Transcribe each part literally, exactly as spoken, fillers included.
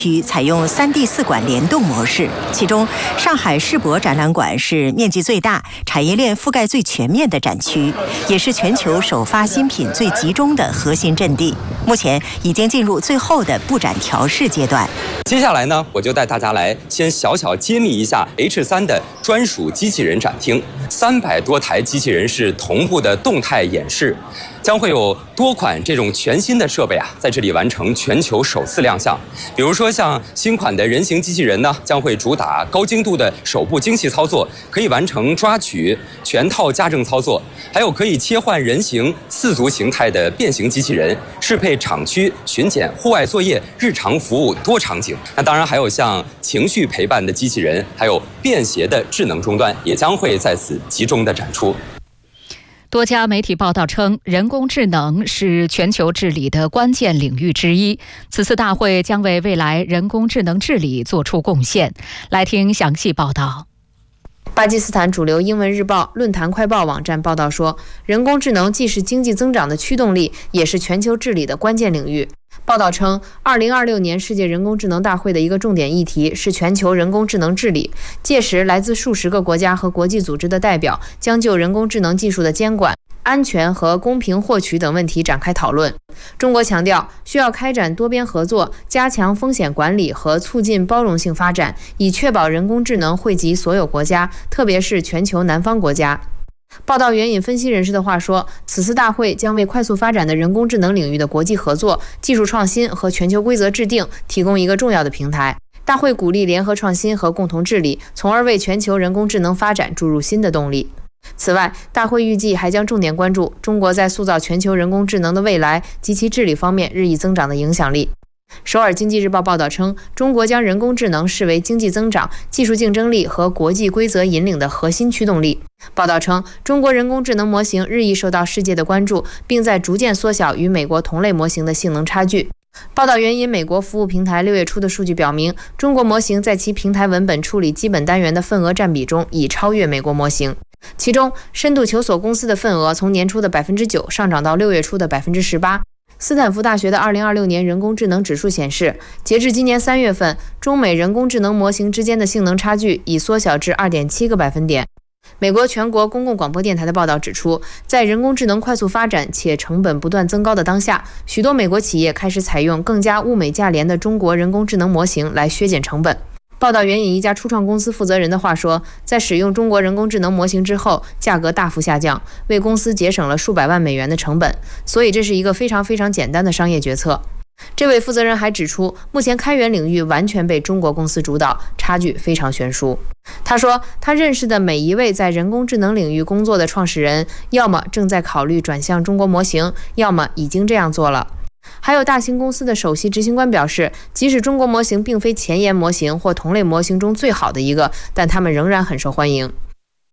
区采用 三 D 四馆联动模式，其中上海世博展览馆是面积最大、产业链覆盖最全面的展区，也是全球首发新品最集中的核心阵地。目前已经进入最后的布展调试阶段。 接下来呢，我就带大家来先小小揭秘一下 H 三 的专属机器人展厅。三百多台机器人是同步的动态演示，将会有多款这种全新的设备啊，在这里完成全球首次亮相。比如说像新款的人形机器人呢，将会主打高精度的手部精细操作，可以完成抓取、全套家政操作；还有可以切换人形、四足形态的变形机器人，适配厂区巡检、户外作业、日常服务多场景。那当然还有像情绪陪伴的机器人，还有便携的智能终端，也将会在此集中的展出。 多家媒体报道称，人工智能是全球治理的关键领域之一。此次大会将为未来人工智能治理做出贡献。来听详细报道。 巴基斯坦主流英文日报论坛快报网站报道说，人工智能既是经济增长的驱动力，也是全球治理的关键领域。报道称，二零二六年世界人工智能大会的一个重点议题是全球人工智能治理。届时，来自数十个国家和国际组织的代表将就人工智能技术的监管、安全和公平获取等问题展开讨论。中国强调，需要开展多边合作，加强风险管理和促进包容性发展，以确保人工智能惠及所有国家，特别是全球南方国家。报道援引分析人士的话说，此次大会将为快速发展的人工智能领域的国际合作、技术创新和全球规则制定提供一个重要的平台。大会鼓励联合创新和共同治理，从而为全球人工智能发展注入新的动力。此外，大会预计还将重点关注中国在塑造全球人工智能的未来及其治理方面日益增长的影响力。首尔经济日报报道称，中国将人工智能视为经济增长、技术竞争力和国际规则引领的核心驱动力。报道称，中国人工智能模型日益受到世界的关注，并在逐渐缩小与美国同类模型的性能差距。报道援引美国服务平台六月初的数据表明，中国模型在其平台文本处理基本单元的份额占比中已超越美国模型。其中，深度求索公司的份额从年初的 百分之九 上涨到六月初的 百分之十八。斯坦福大学的二零二六年人工智能指数显示，截至今年三月份，中美人工智能模型之间的性能差距已缩小至 二点七个百分点。美国全国公共广播电台的报道指出，在人工智能快速发展且成本不断增高的当下，许多美国企业开始采用更加物美价廉的中国人工智能模型来削减成本。报道援引一家初创公司负责人的话说，在使用中国人工智能模型之后，价格大幅下降，为公司节省了数百万美元的成本，所以这是一个非常非常简单的商业决策。这位负责人还指出，目前开源领域完全被中国公司主导，差距非常悬殊。他说，他认识的每一位在人工智能领域工作的创始人，要么正在考虑转向中国模型，要么已经这样做了。还有大型公司的首席执行官表示，即使中国模型并非前沿模型或同类模型中最好的一个，但他们仍然很受欢迎。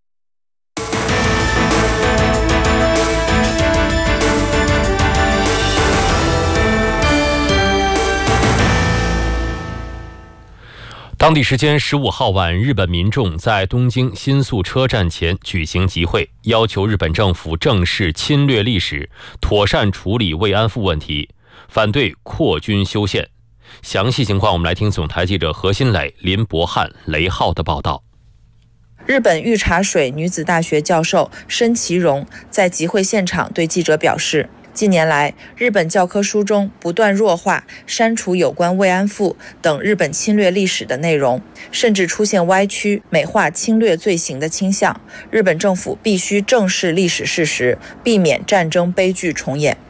当地时间十五号晚，日本民众在东京新宿车站前举行集会，要求日本政府正视侵略历史，妥善处理慰安妇问题，反对扩军修宪。详细情况我们来听总台记者何新磊、林博汉、雷浩的报道。 日本御茶水女子大学教授申其荣在集会现场对记者表示，近年来，日本教科书中不断弱化、删除有关慰安妇等日本侵略历史的内容，甚至出现歪曲、美化侵略罪行的倾向。日本政府必须正视历史事实，避免战争悲剧重演。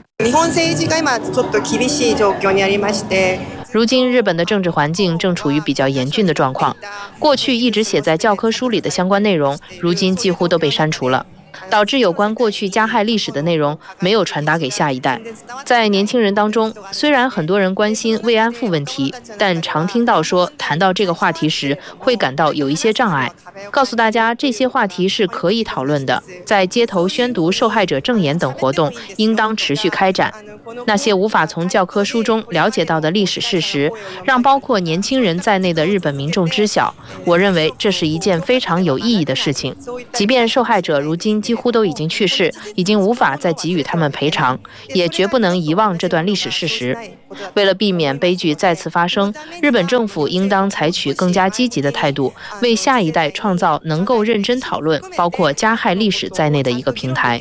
如今日本的政治环境正处于比较严峻的状况，过去一直写在教科书里的相关内容，如今几乎都被删除了，导致有关过去加害历史的内容没有传达给下一代。在年轻人当中，虽然很多人关心慰安妇问题，但常听到说谈到这个话题时会感到有一些障碍。告诉大家，这些话题是可以讨论的，在街头宣读受害者证言等活动应当持续开展。那些无法从教科书中了解到的历史事实，让包括年轻人在内的日本民众知晓，我认为这是一件非常有意义的事情。即便受害者如今亲几乎都已经去世，已经无法再给予他们赔偿，也绝不能遗忘这段历史事实。为了避免悲剧再次发生，日本政府应当采取更加积极的态度，为下一代创造能够认真讨论包括加害历史在内的一个平台。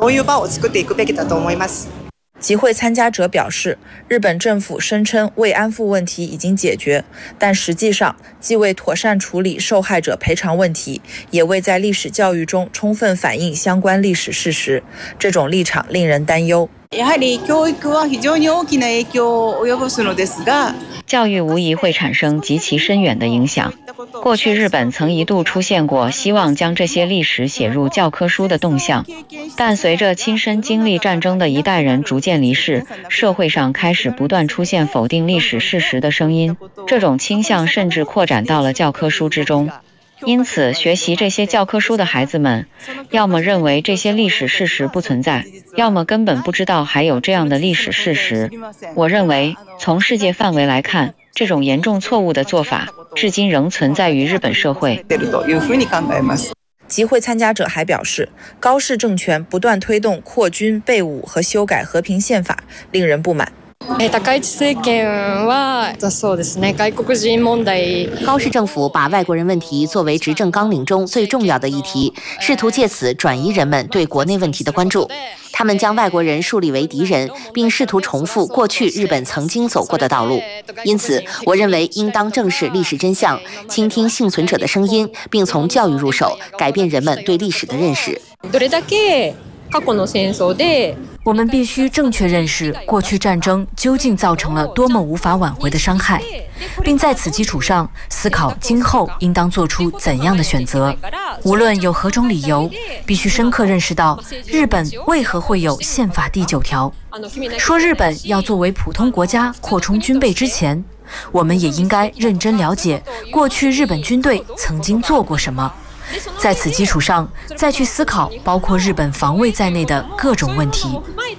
集会参加者表示，日本政府声称慰安妇问题已经解决，但实际上既未妥善处理受害者赔偿问题，也未在历史教育中充分反映相关历史事实。这种立场令人担忧。 教育无疑会产生极其深远的影响。过去日本曾一度出现过希望将这些历史写入教科书的动向，但随着亲身经历战争的一代人逐渐离世，社会上开始不断出现否定历史事实的声音，这种倾向甚至扩展到了教科书之中。因此，学习这些教科书的孩子们，要么认为这些历史事实不存在，要么根本不知道还有这样的历史事实。我认为，从世界范围来看，这种严重错误的做法，至今仍存在于日本社会。 集会参加者还表示，高市政权不断推动扩军备武和修改和平宪法，令人不满。 高市政府把外国人问题作为执政纲领中最重要的议题，试图借此转移人们对国内问题的关注。他们将外国人树立为敌人，并试图重复过去日本曾经走过的道路。因此，我认为应当正视历史真相，倾听幸存者的声音，并从教育入手，改变人们对历史的认识。 我们必须正确认识过去战争究竟造成了多么无法挽回的伤害，并在此基础上思考今后应当做出怎样的选择。无论有何种理由，必须深刻认识到日本为何会有宪法第九条。说日本要作为普通国家扩充军备之前，我们也应该认真了解过去日本军队曾经做过什么，在此基础上再去思考包括日本防卫在内的各种问题。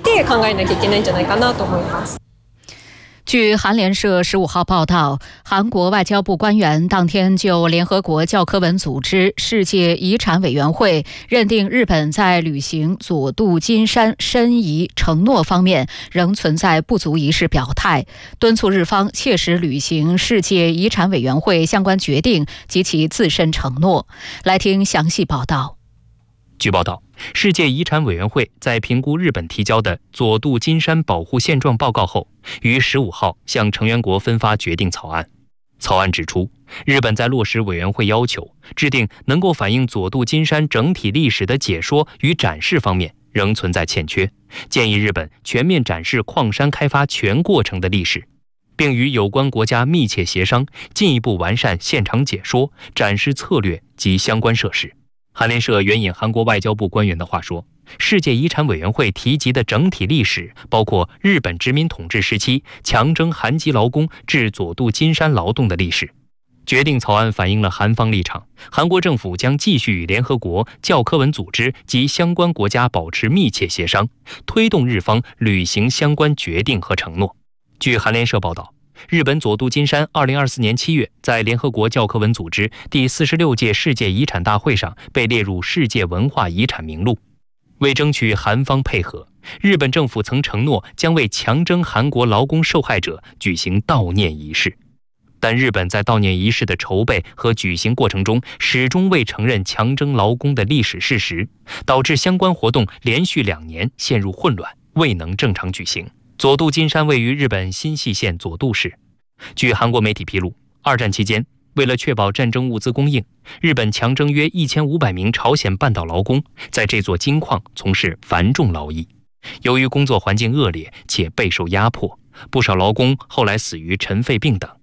据韩联社十五号报道，韩国外交部官员当天就联合国教科文组织世界遗产委员会认定日本在履行佐渡金山申遗承诺方面仍存在不足一事表态，敦促日方切实履行世界遗产委员会相关决定及其自身承诺。来听详细报道。 据报道，世界遗产委员会在评估日本提交的佐渡金山保护现状报告后，于十五号向成员国分发决定草案。草案指出，日本在落实委员会要求，制定能够反映佐渡金山整体历史的解说与展示方面仍存在欠缺，建议日本全面展示矿山开发全过程的历史，并与有关国家密切协商，进一步完善现场解说、展示策略及相关设施。韩联社援引韩国外交部官员的话说，世界遗产委员会提及的整体历史包括日本殖民统治时期强征韩籍劳工至佐渡金山劳动的历史。决定草案反映了韩方立场，韩国政府将继续与联合国教科文组织及相关国家保持密切协商，推动日方履行相关决定和承诺。据韩联社报道，日本佐渡金山二零二四年七月在联合国教科文组织第四十六届世界遗产大会上被列入世界文化遗产名录。为争取韩方配合，日本政府曾承诺将为强征韩国劳工受害者举行悼念仪式，但日本在悼念仪式的筹备和举行过程中始终未承认强征劳工的历史事实，导致相关活动连续两年陷入混乱，未能正常举行。佐渡金山位于日本新舄县佐渡市。据韩国媒体披露，二战期间，为了确保战争物资供应，日本强征约一千五百名朝鲜半岛劳工在这座金矿从事繁重劳役。由于工作环境恶劣且备受压迫，不少劳工后来死于尘肺病等。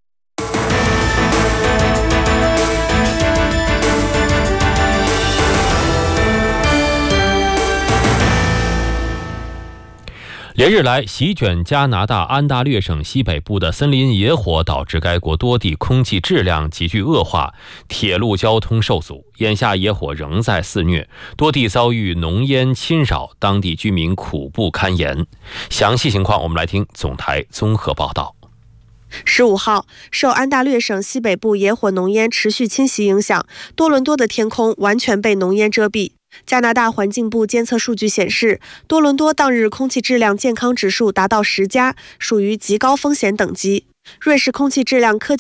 连日来，席卷加拿大安大略省西北部的森林野火导致该国多地空气质量急剧恶化，铁路交通受阻。眼下野火仍在肆虐，多地遭遇浓烟侵扰，当地居民苦不堪言。详细情况，我们来听总台综合报道。 十五号，受安大略省西北部野火浓烟持续侵袭影响，多伦多的天空完全被浓烟遮蔽。 加拿大环境部监测数据显示，多伦多当日空气质量健康指数达到十加，属于极高风险等级。瑞士空气质量科技